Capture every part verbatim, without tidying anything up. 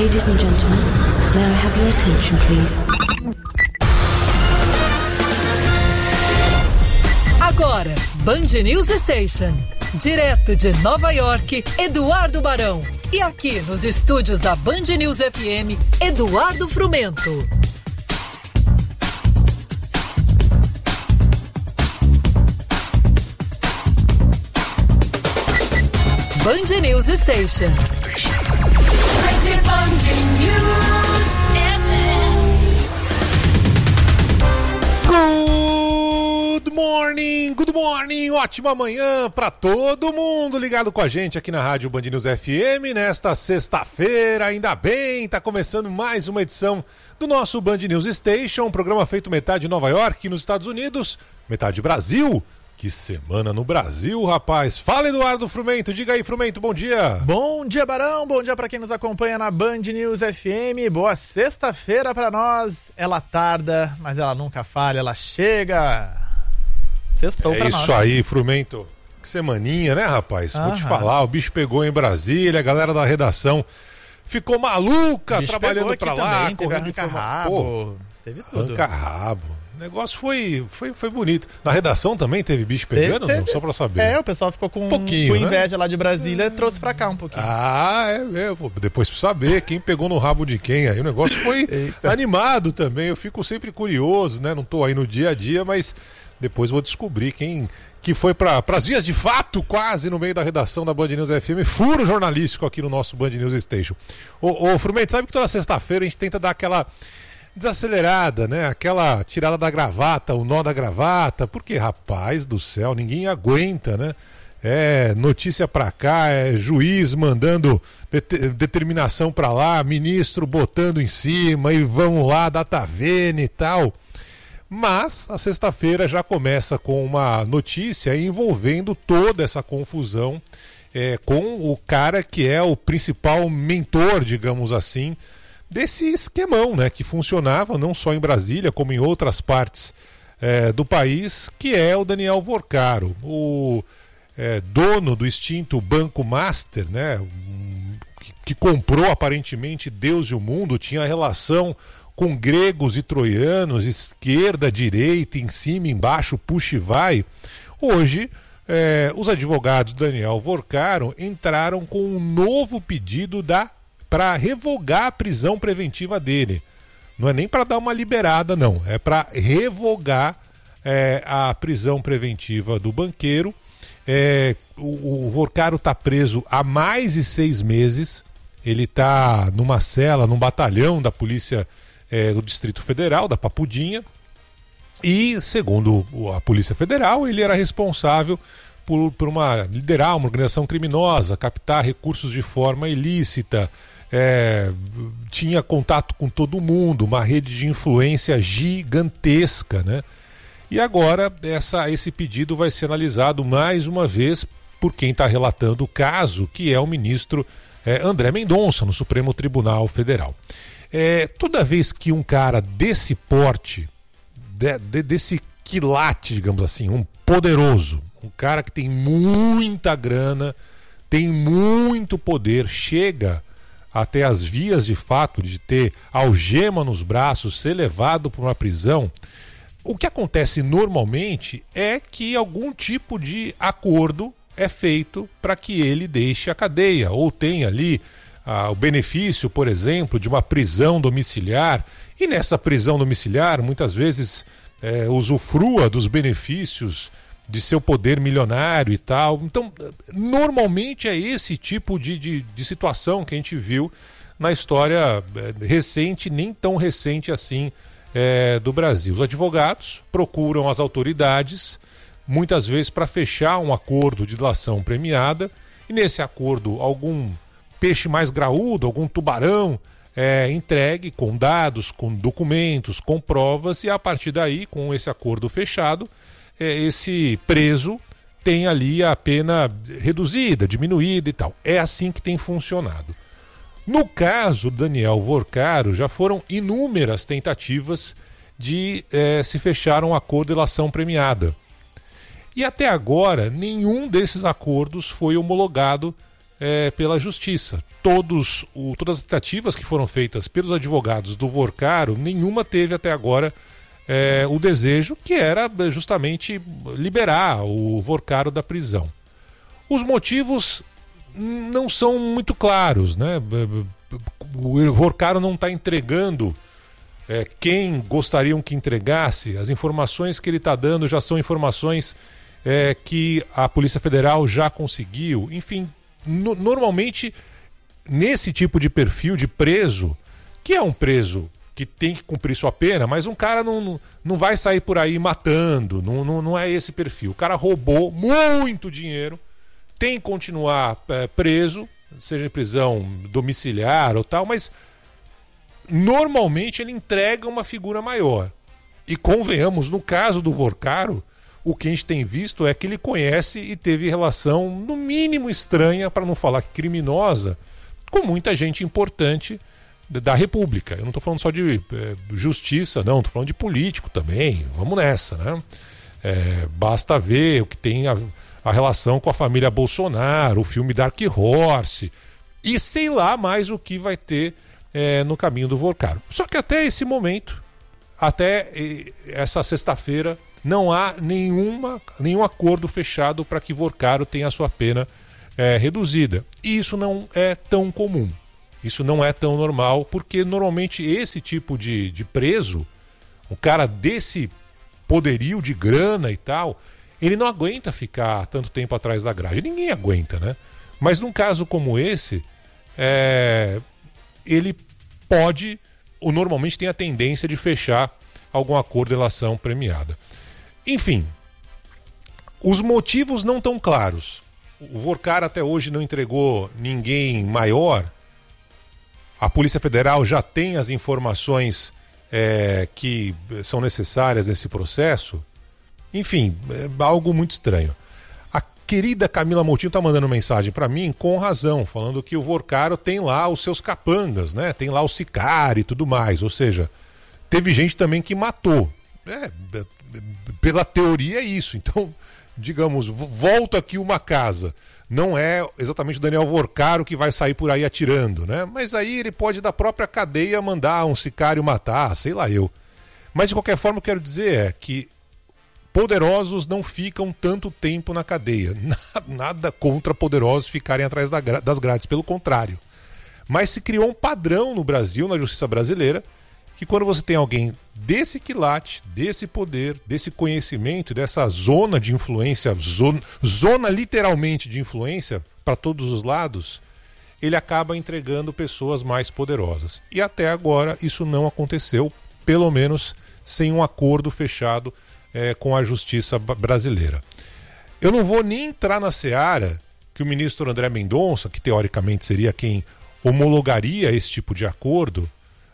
Ladies and gentlemen, may I have your attention, please? Agora, Band News Station. Direto de Nova York, Eduardo Barão. E aqui nos estúdios da Band News F M, Eduardo Frumento. Band News Station. Band News F M. Good morning, good morning, ótima manhã para todo mundo ligado com a gente aqui na Rádio Band News F M nesta sexta-feira. Ainda bem, tá começando mais uma edição do nosso Band News Station, um programa feito metade em Nova York, nos Estados Unidos, metade Brasil. Que semana no Brasil, rapaz. Fala, Eduardo Frumento. Diga aí, Frumento, bom dia. Bom dia, Barão. Bom dia para quem nos acompanha na Band News F M. Boa sexta-feira para nós. Ela tarda, mas ela nunca falha, ela chega. Sextou é pra nós. É isso aí, Frumento. Que semaninha, né, rapaz? Aham. Vou te falar, o bicho pegou em Brasília, a galera da redação ficou maluca, trabalhando pra lá, também, correndo de rabo, teve tudo. Arranca-rabo. O negócio foi, foi, foi bonito. Na redação também teve bicho pegando? Teve, não? Só pra saber. É, o pessoal ficou com, um pouquinho, com inveja, né? lá de Brasília e trouxe pra cá um pouquinho. Ah, é mesmo. Depois pra saber quem pegou no rabo de quem. Aí o negócio foi animado também. Eu fico sempre curioso, né? Não tô aí no dia a dia, mas depois vou descobrir quem que foi para as vias de fato, quase no meio da redação da Band News F M. Furo jornalístico aqui no nosso Band News Station. Ô, ô Frumento, sabe que toda sexta-feira a gente tenta dar aquela desacelerada, né? Aquela tirada da gravata, o nó da gravata, porque, rapaz do céu, ninguém aguenta, né? É notícia pra cá, é juiz mandando det- determinação pra lá, ministro botando em cima e vamos lá, data vênia e tal. Mas a sexta-feira já começa com uma notícia envolvendo toda essa confusão é, com o cara que é o principal mentor, digamos assim, desse esquemão, né, que funcionava não só em Brasília, como em outras partes é, do país, que é o Daniel Vorcaro, o é, dono do extinto Banco Master, né, um, que, que comprou aparentemente Deus e o mundo, tinha relação com gregos e troianos, esquerda, direita, em cima, embaixo, puxa e vai. Hoje, é, os advogados do Daniel Vorcaro entraram com um novo pedido da para revogar a prisão preventiva dele. Não é nem para dar uma liberada, não. É para revogar é, a prisão preventiva do banqueiro. É, o, o Vorcaro está preso há mais de seis meses. Ele está numa cela, num batalhão da Polícia é, do Distrito Federal, da Papudinha. E, segundo a Polícia Federal, ele era responsável por, por uma, liderar uma organização criminosa, captar recursos de forma ilícita. É, tinha contato com todo mundo, uma rede de influência gigantesca, né? E agora essa, esse pedido vai ser analisado mais uma vez por quem está relatando o caso, que é o ministro é, André Mendonça, no Supremo Tribunal Federal. É, toda vez que um cara desse porte, de, de, desse quilate, digamos assim, um poderoso, um cara que tem muita grana, tem muito poder, chega até as vias de fato de ter algema nos braços, ser levado para uma prisão, o que acontece normalmente é que algum tipo de acordo é feito para que ele deixe a cadeia, ou tenha ali ah, o benefício, por exemplo, de uma prisão domiciliar, e nessa prisão domiciliar muitas vezes é, usufrua dos benefícios de seu poder milionário e tal. Então, normalmente é esse tipo de, de, de situação que a gente viu na história recente, nem tão recente assim, é, do Brasil. Os advogados procuram as autoridades, muitas vezes para fechar um acordo de delação premiada, e nesse acordo algum peixe mais graúdo, algum tubarão é entregue com dados, com documentos, com provas, e a partir daí, com esse acordo fechado, esse preso tem ali a pena reduzida, diminuída e tal. É assim que tem funcionado. No caso do Daniel Vorcaro, já foram inúmeras tentativas de eh, se fechar um acordo de delação premiada. E até agora, nenhum desses acordos foi homologado eh, pela Justiça. todos, o, todas as tentativas que foram feitas pelos advogados do Vorcaro, nenhuma teve até agora é, o desejo que era justamente liberar o Vorcaro da prisão. Os motivos não são muito claros, né? O Vorcaro não está entregando é, quem gostariam que entregasse. As informações que ele está dando já são informações é, que a Polícia Federal já conseguiu. Enfim, no, normalmente nesse tipo de perfil de preso, que é um preso que tem que cumprir sua pena, mas um cara não, não vai sair por aí matando, não, não, não é esse perfil. O cara roubou muito dinheiro, tem que continuar é, preso, seja em prisão domiciliar ou tal, mas normalmente ele entrega uma figura maior. E convenhamos, no caso do Vorcaro, o que a gente tem visto é que ele conhece e teve relação, no mínimo estranha, para não falar criminosa, com muita gente importante da República. Eu não estou falando só de é, justiça, não, estou falando de político também. Vamos nessa, né? É, basta ver o que tem a, a relação com a família Bolsonaro, o filme Dark Horse, e sei lá mais o que vai ter é, no caminho do Vorcaro. Só que até esse momento, até essa sexta-feira, não há nenhuma, nenhum acordo fechado para que Vorcaro tenha a sua pena é, reduzida. E isso não é tão comum. Isso não é tão normal, porque normalmente esse tipo de, de preso, um cara desse poderio de grana e tal, ele não aguenta ficar tanto tempo atrás da grade. Ninguém aguenta, né? Mas num caso como esse, é, ele pode, ou normalmente tem a tendência de fechar algum acordo de relação premiada. Enfim, os motivos não estão claros. O Vorcaro até hoje não entregou ninguém maior. A Polícia Federal já tem as informações é, que são necessárias nesse processo. Enfim, é algo muito estranho. A querida Camila Moutinho está mandando mensagem para mim com razão, falando que o Vorcaro tem lá os seus capangas, né? Tem lá o sicário e tudo mais. Ou seja, teve gente também que matou. É, pela teoria é isso. Então, digamos, volta aqui uma casa. Não é exatamente o Daniel Vorcaro que vai sair por aí atirando, né? Mas aí ele pode da própria cadeia mandar um sicário matar, sei lá eu. Mas de qualquer forma, eu quero dizer é que poderosos não ficam tanto tempo na cadeia. Nada contra poderosos ficarem atrás das grades, pelo contrário. Mas se criou um padrão no Brasil, na justiça brasileira, que quando você tem alguém desse quilate, desse poder, desse conhecimento, dessa zona de influência, zona, zona literalmente de influência para todos os lados, ele acaba entregando pessoas mais poderosas. E até agora isso não aconteceu, pelo menos sem um acordo fechado é, com a justiça brasileira. Eu não vou nem entrar na seara que o ministro André Mendonça, que teoricamente seria quem homologaria esse tipo de acordo,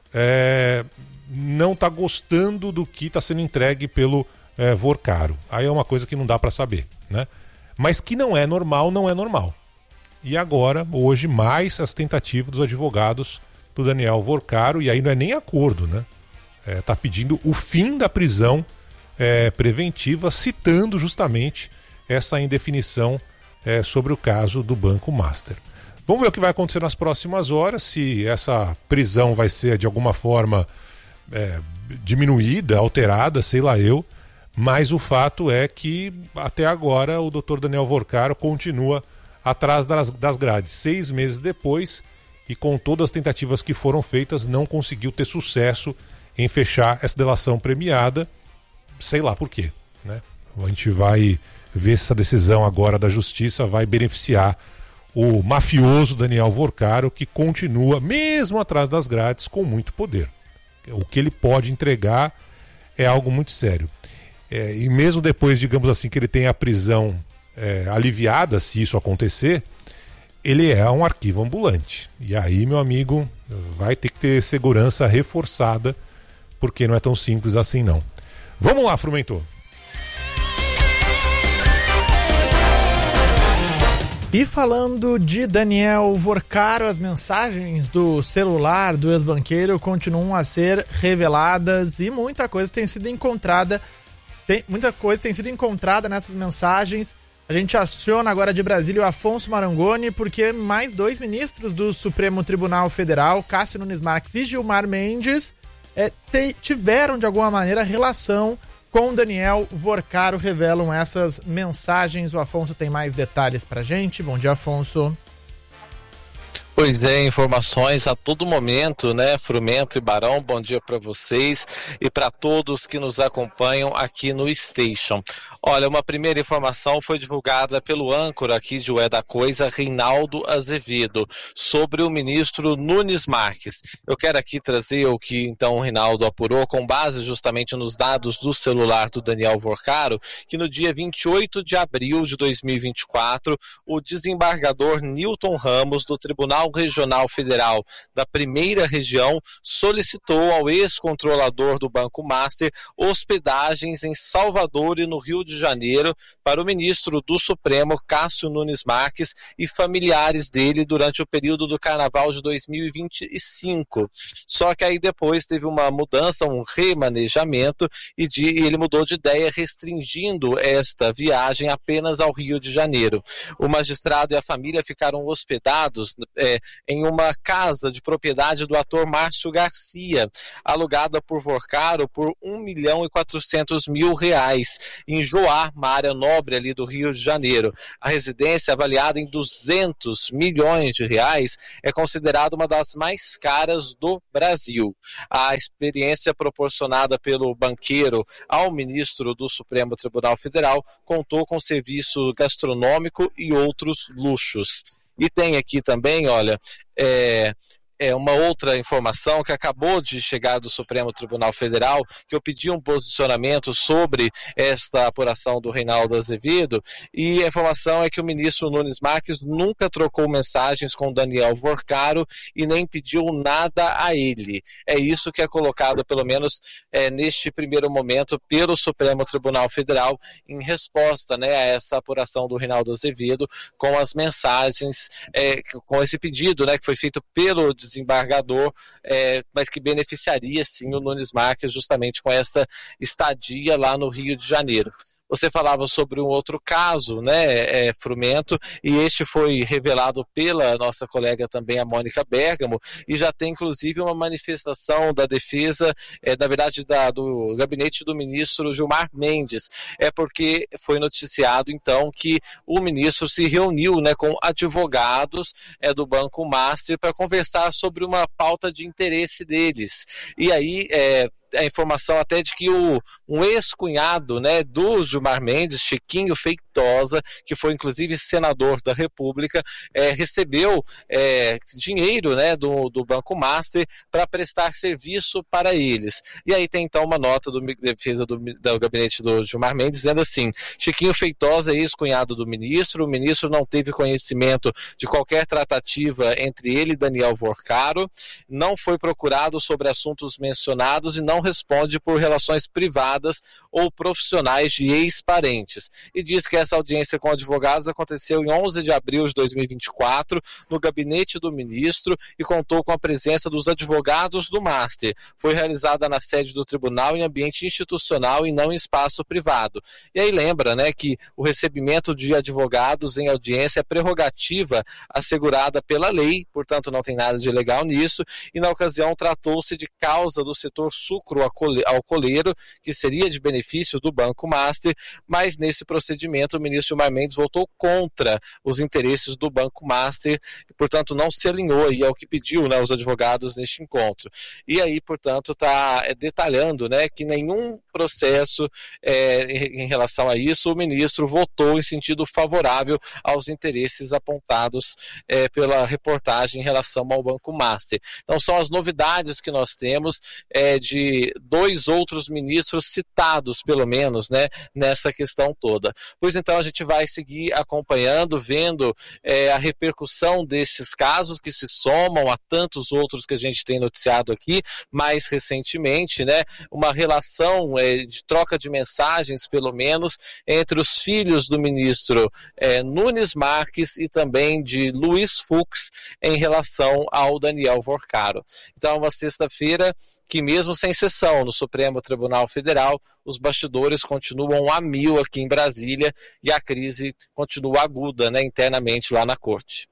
É, não está gostando do que está sendo entregue pelo é, Vorcaro. Aí é uma coisa que não dá para saber, né? Mas que não é normal, não é normal. E agora, hoje, mais as tentativas dos advogados do Daniel Vorcaro, e aí não é nem acordo, né? Está é, pedindo o fim da prisão é, preventiva, citando justamente essa indefinição é, sobre o caso do Banco Master. Vamos ver o que vai acontecer nas próximas horas, se essa prisão vai ser de alguma forma é, diminuída, alterada, sei lá eu, mas o fato é que até agora o doutor Daniel Vorcaro continua atrás das, das grades. Seis meses depois, e com todas as tentativas que foram feitas, não conseguiu ter sucesso em fechar essa delação premiada, sei lá por quê, né? A gente vai ver se essa decisão agora da justiça vai beneficiar o mafioso Daniel Vorcaro, que continua, mesmo atrás das grades, com muito poder. O que ele pode entregar é algo muito sério. É, e mesmo depois, digamos assim, que ele tenha a prisão é, aliviada, se isso acontecer, ele é um arquivo ambulante. E aí, meu amigo, vai ter que ter segurança reforçada, porque não é tão simples assim, não. Vamos lá, Frumentor. E falando de Daniel Vorcaro, as mensagens do celular do ex-banqueiro continuam a ser reveladas e muita coisa tem sido encontrada, tem, muita coisa tem sido encontrada nessas mensagens A gente aciona agora de Brasília o Afonso Marangoni, porque mais dois ministros do Supremo Tribunal Federal, Cássio Nunes Marques e Gilmar Mendes, é, te, tiveram de alguma maneira relação com Daniel Vorcaro, revelam essas mensagens. O Afonso tem mais detalhes pra gente. Bom dia, Afonso. Pois é, informações a todo momento, né, Frumento e Barão, bom dia para vocês e para todos que nos acompanham aqui no Station. Olha, uma primeira informação foi divulgada pelo âncora aqui de Ué da Coisa, Reinaldo Azevedo, sobre o ministro Nunes Marques. Eu quero aqui trazer o que então o Reinaldo apurou com base justamente nos dados do celular do Daniel Vorcaro, que no dia vinte e oito de abril de dois mil e vinte e quatro, o desembargador Newton Ramos, do Tribunal Regional Federal da Primeira Região, solicitou ao ex-controlador do Banco Master hospedagens em Salvador e no Rio de Janeiro para o ministro do Supremo, Cássio Nunes Marques, e familiares dele durante o período do Carnaval de dois mil e vinte e cinco. Só que aí depois teve uma mudança, um remanejamento, e, de, e ele mudou de ideia, restringindo esta viagem apenas ao Rio de Janeiro. O magistrado e a família ficaram hospedados é, em uma casa de propriedade do ator Márcio Garcia, alugada por Vorcaro por um milhão e quatrocentos mil reais, em Joá, uma área nobre ali do Rio de Janeiro. A residência, avaliada em duzentos milhões de reais, é considerada uma das mais caras do Brasil. A experiência proporcionada pelo banqueiro ao ministro do Supremo Tribunal Federal contou com serviço gastronômico e outros luxos. E tem aqui também, olha, é, é uma outra informação que acabou de chegar do Supremo Tribunal Federal, que eu pedi um posicionamento sobre esta apuração do Reinaldo Azevedo, e a informação é que o ministro Nunes Marques nunca trocou mensagens com Daniel Vorcaro e nem pediu nada a ele. É isso que é colocado, pelo menos é, neste primeiro momento, pelo Supremo Tribunal Federal, em resposta, né, a essa apuração do Reinaldo Azevedo, com as mensagens, é, com esse pedido, né, que foi feito pelo desembargador, é, mas que beneficiaria sim o Nunes Marques justamente com essa estadia lá no Rio de Janeiro. Você falava sobre um outro caso, né, é, Frumento, e este foi revelado pela nossa colega também, a Mônica Bergamo, e já tem inclusive uma manifestação da defesa, é, na verdade da, do gabinete do ministro Gilmar Mendes, é porque foi noticiado então que o ministro se reuniu, né, com advogados é, do Banco Master para conversar sobre uma pauta de interesse deles. E aí, é, a informação até de que o, um ex-cunhado, né, do Gilmar Mendes, Chiquinho Feitosa, que foi inclusive senador da República, é, recebeu é, dinheiro, né, do, do Banco Master para prestar serviço para eles. E aí tem então uma nota do defesa do, do gabinete do Gilmar Mendes dizendo assim: Chiquinho Feitosa é ex-cunhado do ministro, o ministro não teve conhecimento de qualquer tratativa entre ele e Daniel Vorcaro, não foi procurado sobre assuntos mencionados e não responde por relações privadas ou profissionais de ex-parentes. E diz que essa audiência com advogados aconteceu em onze de abril de dois mil e vinte e quatro, no gabinete do ministro, e contou com a presença dos advogados do Master. Foi realizada na sede do tribunal em ambiente institucional e não em espaço privado. E aí lembra, né, que o recebimento de advogados em audiência é prerrogativa assegurada pela lei, portanto não tem nada de ilegal nisso, e na ocasião tratou-se de causa do setor sucro alcooleiro, que seria de benefício do Banco Master, mas nesse procedimento o ministro Gilmar Mendes votou contra os interesses do Banco Master, e, portanto, não se alinhou, e é o que pediu, né, os advogados neste encontro. E aí, portanto, está é, detalhando, né, que nenhum processo é, em, em relação a isso, o ministro votou em sentido favorável aos interesses apontados é, pela reportagem em relação ao Banco Master. Então, são as novidades que nós temos é, de dois outros ministros citados, pelo menos, né, nessa questão toda. Pois então a gente vai seguir acompanhando, vendo é, a repercussão desses casos que se somam a tantos outros que a gente tem noticiado aqui, mais recentemente, né, uma relação é, de troca de mensagens, pelo menos, entre os filhos do ministro é, Nunes Marques e também de Luiz Fux em relação ao Daniel Vorcaro. Então, uma sexta-feira que mesmo sem sessão no Supremo Tribunal Federal, os bastidores continuam a mil aqui em Brasília e a crise continua aguda, né, internamente lá na corte.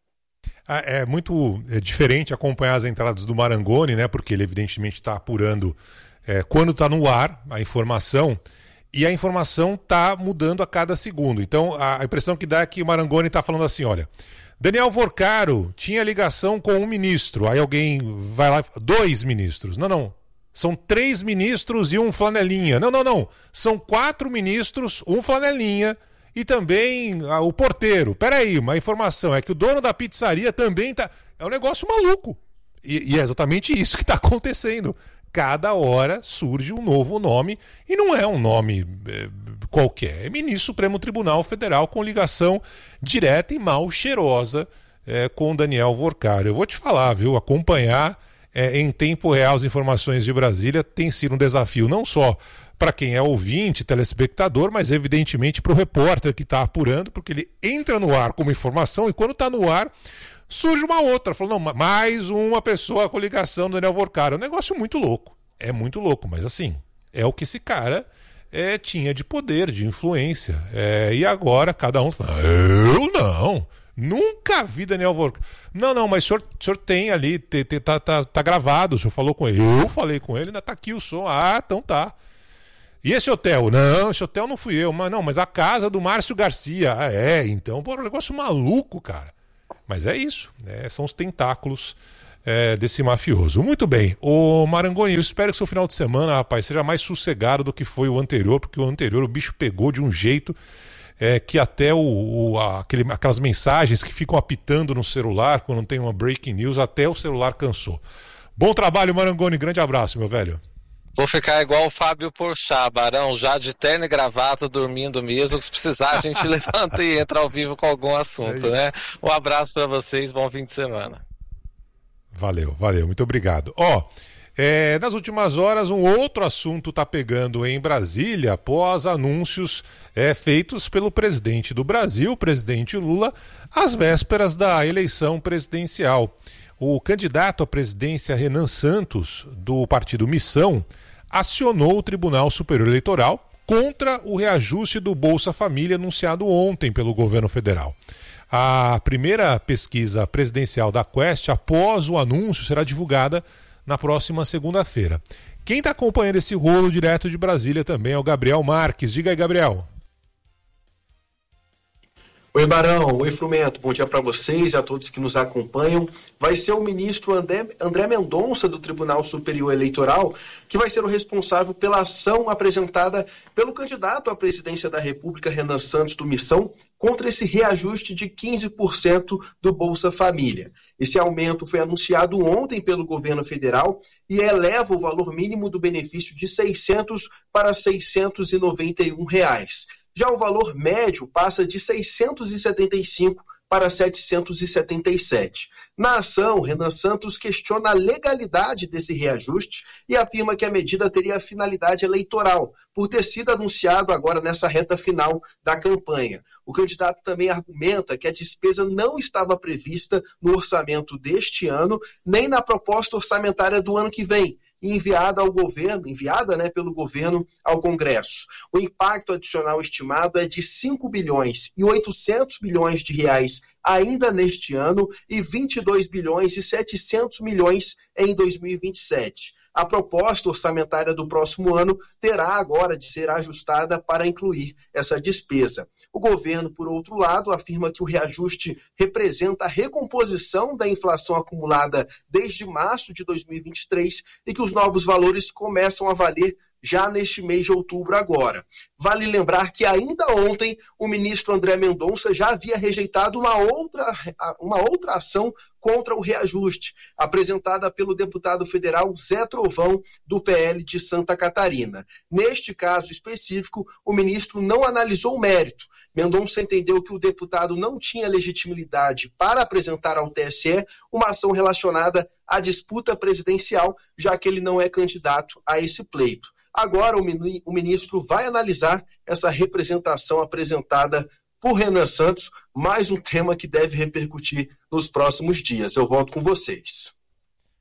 É muito diferente acompanhar as entradas do Marangoni, né? Porque ele evidentemente está apurando é, quando está no ar a informação, e a informação está mudando a cada segundo. Então a impressão que dá é que o Marangoni está falando assim, olha, Daniel Vorcaro tinha ligação com um ministro, aí alguém vai lá, dois ministros, não, não, são três ministros e um flanelinha, não, não, não, são quatro ministros, um flanelinha, e também ah, o porteiro. Peraí, uma informação é que o dono da pizzaria também tá... É um negócio maluco. E, e é exatamente isso que está acontecendo. Cada hora surge um novo nome, e não é um nome é, qualquer. É ministro do Supremo Tribunal Federal com ligação direta e mal cheirosa é, com Daniel Vorcaro. Eu vou te falar, viu? Acompanhar é, em tempo real as informações de Brasília tem sido um desafio, não só para quem é ouvinte, telespectador, mas evidentemente para o repórter que está apurando, porque ele entra no ar com uma informação e quando está no ar surge uma outra, falando, não, mais uma pessoa com ligação do Daniel Vorcaro. É um negócio muito louco, é muito louco, mas assim, é o que esse cara é, tinha de poder, de influência, é, e agora cada um fala, eu não, nunca vi Daniel Vorcaro. Não, não, mas o senhor, o senhor tem ali, te, te, tá, tá, tá gravado, o senhor falou com ele, eu falei com ele, ainda tá aqui o som, ah, então tá. E esse hotel? Não, esse hotel não fui eu. Mas não, mas a casa do Márcio Garcia. Ah, é, então, pô, é um negócio maluco, cara. Mas é isso, né? São os tentáculos é, desse mafioso. Muito bem. Ô Marangoni, eu espero que seu final de semana, rapaz, seja mais sossegado do que foi o anterior, porque o anterior o bicho pegou de um jeito é, que até o, o, aquele, aquelas mensagens que ficam apitando no celular, quando tem uma breaking news, até o celular cansou. Bom trabalho, Marangoni. Grande abraço, meu velho. Vou ficar igual o Fábio Porchat, Barão, já de terno e gravata, dormindo mesmo. Se precisar, a gente levanta e entra ao vivo com algum assunto, é né? Um abraço para vocês, bom fim de semana. Valeu, valeu, muito obrigado. Ó, é, nas últimas horas, um outro assunto está pegando em Brasília após anúncios é, feitos pelo presidente do Brasil, o presidente Lula, às vésperas da eleição presidencial. O candidato à presidência, Renan Santos, do partido Missão, acionou o Tribunal Superior Eleitoral contra o reajuste do Bolsa Família anunciado ontem pelo governo federal. A primeira pesquisa presidencial da Quest, após o anúncio, será divulgada na próxima segunda-feira. Quem está acompanhando esse rolo direto de Brasília também é o Gabriel Marques. Diga aí, Gabriel. Oi, Barão. Oi, Frumento. Bom dia para vocês e a todos que nos acompanham. Vai ser o ministro André, André Mendonça, do Tribunal Superior Eleitoral, que vai ser o responsável pela ação apresentada pelo candidato à presidência da República, Renan Santos, do Missão, contra esse reajuste de quinze por cento do Bolsa Família. Esse aumento foi anunciado ontem pelo governo federal e eleva o valor mínimo do benefício de seiscentos para seiscentos e noventa e um reais. Já o valor médio passa de seiscentos e setenta e cinco para setecentos e setenta e sete. Na ação, Renan Santos questiona a legalidade desse reajuste e afirma que a medida teria finalidade eleitoral, por ter sido anunciado agora nessa reta final da campanha. O candidato também argumenta que a despesa não estava prevista no orçamento deste ano, nem na proposta orçamentária do ano que vem, enviada ao governo, enviada né, pelo governo ao Congresso. O impacto adicional estimado é de cinco bilhões e oitocentos milhões de reais ainda neste ano e vinte e dois bilhões e setecentos milhões em dois mil e vinte e sete. A proposta orçamentária do próximo ano terá agora de ser ajustada para incluir essa despesa. O governo, por outro lado, afirma que o reajuste representa a recomposição da inflação acumulada desde março de dois mil e vinte e três e que os novos valores começam a valer já neste mês de outubro agora. Vale lembrar que ainda ontem o ministro André Mendonça já havia rejeitado uma outra, uma outra ação contra o reajuste, apresentada pelo deputado federal Zé Trovão, do P L de Santa Catarina. Neste caso específico, o ministro não analisou o mérito. Mendonça entendeu que o deputado não tinha legitimidade para apresentar ao T S E uma ação relacionada à disputa presidencial, já que ele não é candidato a esse pleito. Agora o ministro vai analisar essa representação apresentada por Renan Santos, mais um tema que deve repercutir nos próximos dias. Eu volto com vocês.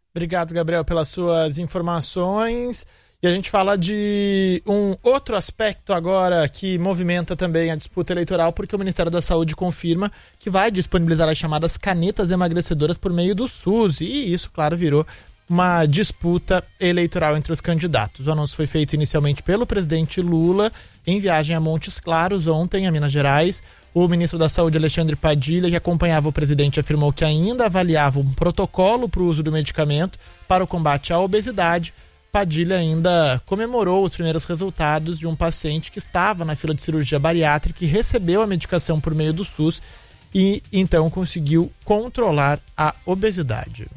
Obrigado, Gabriel, pelas suas informações. E a gente fala de um outro aspecto agora que movimenta também a disputa eleitoral, porque o Ministério da Saúde confirma que vai disponibilizar as chamadas canetas emagrecedoras por meio do SUS. E isso, claro, virou uma disputa eleitoral entre os candidatos. O anúncio foi feito inicialmente pelo presidente Lula em viagem a Montes Claros ontem, a Minas Gerais. O ministro da Saúde, Alexandre Padilha, que acompanhava o presidente, afirmou que ainda avaliava um protocolo para o uso do medicamento para o combate à obesidade. Padilha ainda comemorou os primeiros resultados de um paciente que estava na fila de cirurgia bariátrica e recebeu a medicação por meio do SUS e então conseguiu controlar a obesidade.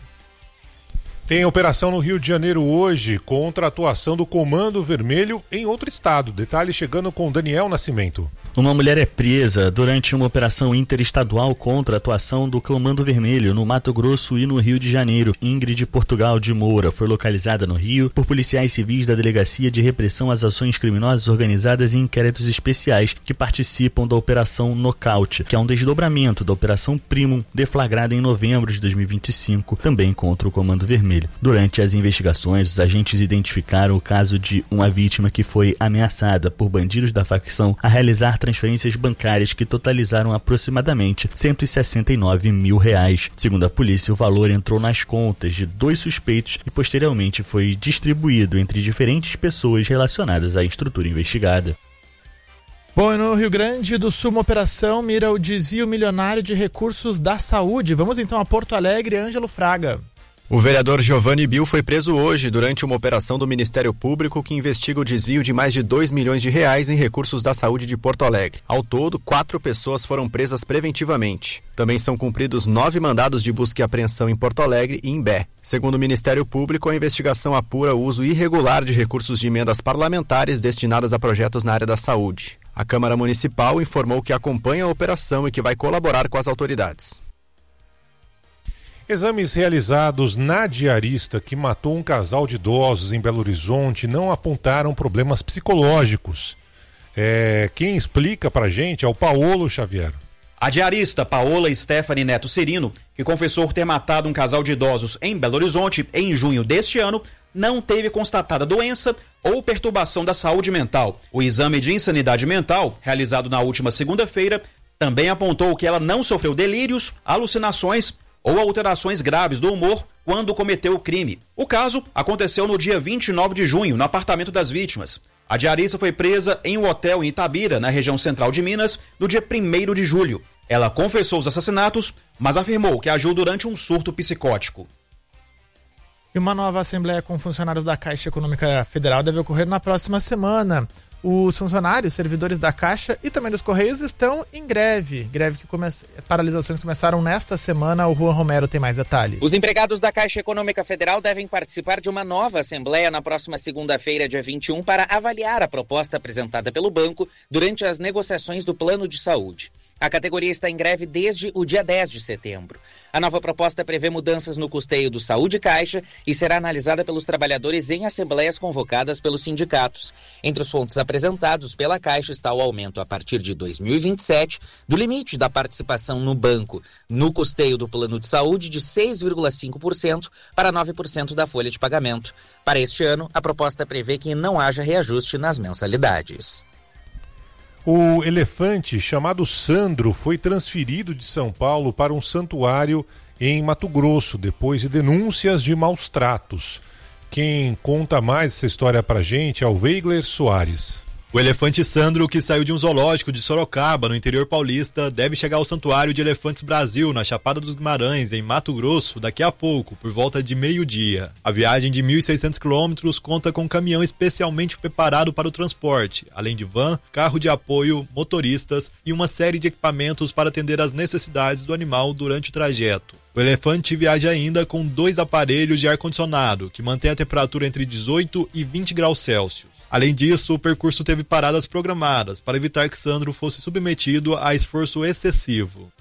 Tem operação no Rio de Janeiro hoje contra a atuação do Comando Vermelho em outro estado. Detalhe chegando com Daniel Nascimento. Uma mulher é presa durante uma operação interestadual contra a atuação do Comando Vermelho no Mato Grosso e no Rio de Janeiro. Ingrid Portugal de Moura foi localizada no Rio por policiais civis da Delegacia de Repressão às Ações Criminosas Organizadas e Inquéritos Especiais que participam da Operação Nocaute, que é um desdobramento da Operação Primum, deflagrada em novembro de dois mil e vinte e cinco, também contra o Comando Vermelho. Durante as investigações, os agentes identificaram o caso de uma vítima que foi ameaçada por bandidos da facção a realizar transferências bancárias que totalizaram aproximadamente cento e sessenta e nove mil reais. Segundo a polícia, o valor entrou nas contas de dois suspeitos e posteriormente foi distribuído entre diferentes pessoas relacionadas à estrutura investigada. Bom, e no Rio Grande do Sul, uma operação mira o desvio milionário de recursos da saúde. Vamos então a Porto Alegre, Ângelo Fraga. O vereador Giovanni Bill foi preso hoje durante uma operação do Ministério Público que investiga o desvio de mais de dois milhões de reais em recursos da saúde de Porto Alegre. Ao todo, quatro pessoas foram presas preventivamente. Também são cumpridos nove mandados de busca e apreensão em Porto Alegre e em Bé. Segundo o Ministério Público, a investigação apura o uso irregular de recursos de emendas parlamentares destinadas a projetos na área da saúde. A Câmara Municipal informou que acompanha a operação e que vai colaborar com as autoridades. Exames realizados na diarista que matou um casal de idosos em Belo Horizonte não apontaram problemas psicológicos. É, quem explica pra gente é o Paolo Xavier. A diarista Paola Stephanie Neto Serino, que confessou ter matado um casal de idosos em Belo Horizonte em junho deste ano, não teve constatada doença ou perturbação da saúde mental. O exame de insanidade mental, realizado na última segunda-feira, também apontou que ela não sofreu delírios, alucinações ou alterações graves do humor quando cometeu o crime. O caso aconteceu no dia vinte e nove de junho, no apartamento das vítimas. A diarista foi presa em um hotel em Itabira, na região central de Minas, no dia primeiro de julho. Ela confessou os assassinatos, mas afirmou que agiu durante um surto psicótico. E uma nova assembleia com funcionários da Caixa Econômica Federal deve ocorrer na próxima semana. Os funcionários, servidores da Caixa e também dos Correios estão em greve. Greve que começa... As paralisações começaram nesta semana. O Juan Romero tem mais detalhes. Os empregados da Caixa Econômica Federal devem participar de uma nova assembleia na próxima segunda-feira, dia vinte e um, para avaliar a proposta apresentada pelo banco durante as negociações do plano de saúde. A categoria está em greve desde o dia dez de setembro. A nova proposta prevê mudanças no custeio do Saúde Caixa e será analisada pelos trabalhadores em assembleias convocadas pelos sindicatos. Entre os pontos apresentados pela Caixa está o aumento a partir de dois mil e vinte e sete do limite da participação no banco no custeio do plano de saúde de seis vírgula cinco por cento para nove por cento da folha de pagamento. Para este ano, a proposta prevê que não haja reajuste nas mensalidades. O elefante chamado Sandro foi transferido de São Paulo para um santuário em Mato Grosso, depois de denúncias de maus tratos. Quem conta mais essa história pra gente é o Weigler Soares. O elefante Sandro, que saiu de um zoológico de Sorocaba, no interior paulista, deve chegar ao Santuário de Elefantes Brasil, na Chapada dos Guimarães, em Mato Grosso, daqui a pouco, por volta de meio-dia. A viagem de mil e seiscentos quilômetros conta com um caminhão especialmente preparado para o transporte, além de van, carro de apoio, motoristas e uma série de equipamentos para atender às necessidades do animal durante o trajeto. O elefante viaja ainda com dois aparelhos de ar-condicionado, que mantém a temperatura entre dezoito e vinte graus Celsius. Além disso, o percurso teve paradas programadas para evitar que Sandro fosse submetido a esforço excessivo.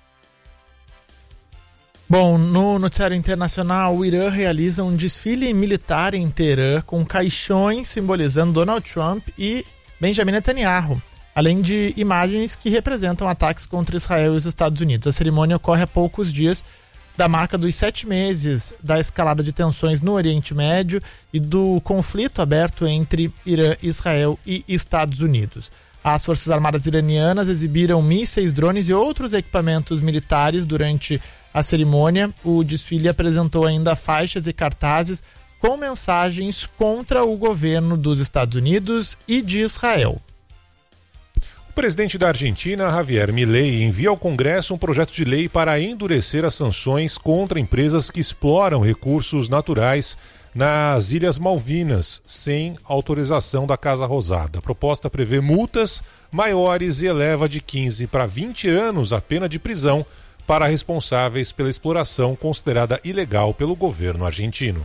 Bom, no noticiário internacional, o Irã realiza um desfile militar em Teherã com caixões simbolizando Donald Trump e Benjamin Netanyahu, além de imagens que representam ataques contra Israel e os Estados Unidos. A cerimônia ocorre a poucos dias da marca dos sete meses da escalada de tensões no Oriente Médio e do conflito aberto entre Irã, Israel e Estados Unidos. As Forças Armadas iranianas exibiram mísseis, drones e outros equipamentos militares durante a cerimônia. O desfile apresentou ainda faixas e cartazes com mensagens contra o governo dos Estados Unidos e de Israel. O presidente da Argentina, Javier Milei, envia ao Congresso um projeto de lei para endurecer as sanções contra empresas que exploram recursos naturais nas Ilhas Malvinas, sem autorização da Casa Rosada. A proposta prevê multas maiores e eleva de quinze para vinte anos a pena de prisão para responsáveis pela exploração considerada ilegal pelo governo argentino.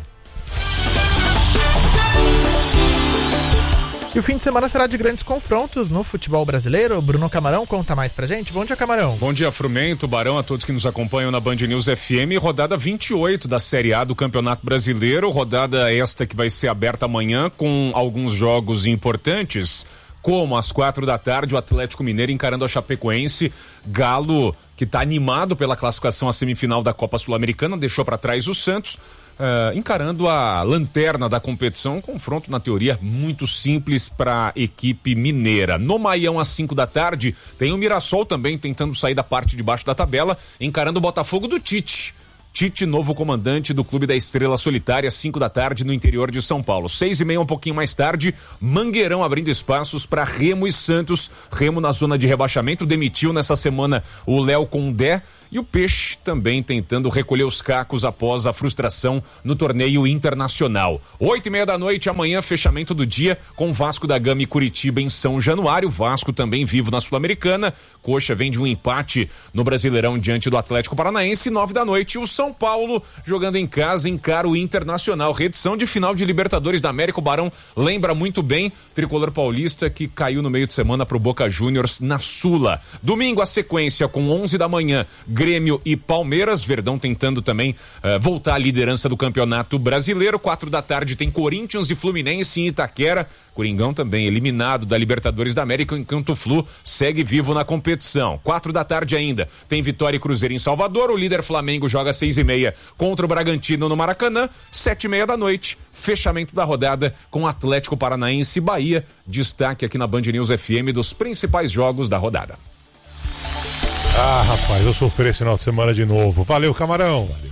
E o fim de semana será de grandes confrontos no futebol brasileiro. Bruno Camarão conta mais pra gente. Bom dia, Camarão. Bom dia, Frumento, Barão, a todos que nos acompanham na Band News F M. Rodada vinte e oito da Série A do Campeonato Brasileiro. Rodada esta que vai ser aberta amanhã com alguns jogos importantes, como às quatro da tarde o Atlético Mineiro encarando a Chapecoense. Galo, que está animado pela classificação à semifinal da Copa Sul-Americana, deixou para trás o Santos. Uh, encarando a lanterna da competição, um confronto na teoria muito simples para a equipe mineira. No Maião às cinco da tarde tem o Mirassol também tentando sair da parte de baixo da tabela, encarando o Botafogo do Tite. Tite, novo comandante do Clube da Estrela Solitária, cinco da tarde no interior de São Paulo. Seis e meia, um pouquinho mais tarde, Mangueirão abrindo espaços para Remo e Santos. Remo na zona de rebaixamento, demitiu nessa semana o Léo Condé. E o Peixe também tentando recolher os cacos após a frustração no torneio internacional. Oito e meia da noite, amanhã, fechamento do dia com Vasco da Gama e Curitiba em São Januário. Vasco também vivo na Sul-Americana. Coxa vem de um empate no Brasileirão diante do Atlético Paranaense. Nove da noite, o São Paulo jogando em casa, encara o Internacional. Reedição de final de Libertadores da América. O Barão lembra muito bem, tricolor paulista que caiu no meio de semana pro Boca Juniors na Sula. Domingo, a sequência com onze da manhã, Grêmio e Palmeiras, Verdão tentando também uh, voltar à liderança do Campeonato Brasileiro. Quatro da tarde tem Corinthians e Fluminense em Itaquera. Coringão também eliminado da Libertadores da América, enquanto o Flu segue vivo na competição. Quatro da tarde ainda tem Vitória e Cruzeiro em Salvador. O líder Flamengo joga às seis e meia contra o Bragantino no Maracanã. Sete e meia da noite, fechamento da rodada com Atlético Paranaense e Bahia. Destaque aqui na Band News F M dos principais jogos da rodada. Ah, rapaz, eu sofri esse final de semana de novo. Valeu, Camarão. Valeu.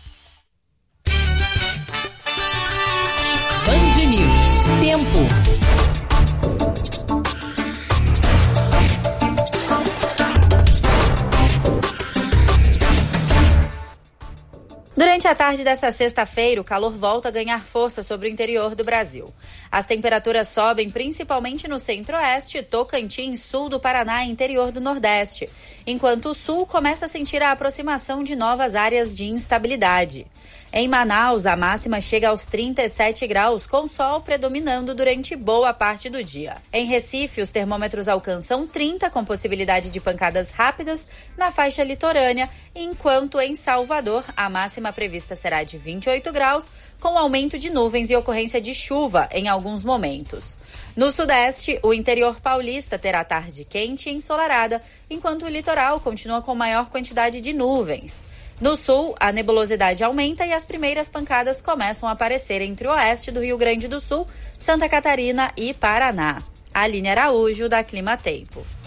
Band News. Tempo. Durante a tarde dessa sexta-feira, o calor volta a ganhar força sobre o interior do Brasil. As temperaturas sobem principalmente no centro-oeste, Tocantins, sul do Paraná e interior do Nordeste, enquanto o sul começa a sentir a aproximação de novas áreas de instabilidade. Em Manaus, a máxima chega aos trinta e sete graus, com sol predominando durante boa parte do dia. Em Recife, os termômetros alcançam trinta, com possibilidade de pancadas rápidas na faixa litorânea, enquanto em Salvador, a máxima prevista será de vinte e oito graus, com aumento de nuvens e ocorrência de chuva em alguns momentos. No sudeste, o interior paulista terá tarde quente e ensolarada, enquanto o litoral continua com maior quantidade de nuvens. No sul, a nebulosidade aumenta e as primeiras pancadas começam a aparecer entre o oeste do Rio Grande do Sul, Santa Catarina e Paraná. Aline Araújo, da Clima Tempo.